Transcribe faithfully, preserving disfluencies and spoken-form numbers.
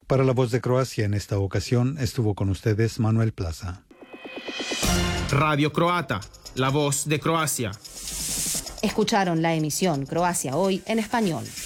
Para La Voz de Croacia, en esta ocasión estuvo con ustedes Manuel Plaza. Radio Croata, La Voz de Croacia. Escucharon la emisión Croacia Hoy en español.